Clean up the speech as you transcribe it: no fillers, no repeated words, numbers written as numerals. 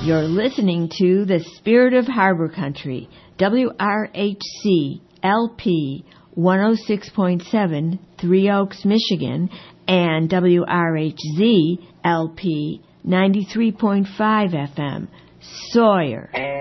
You're listening to The Spirit of Harbor Country, WRHC LP 106.7, Three Oaks, Michigan, and WRHZ LP 93.5 FM, Sawyer.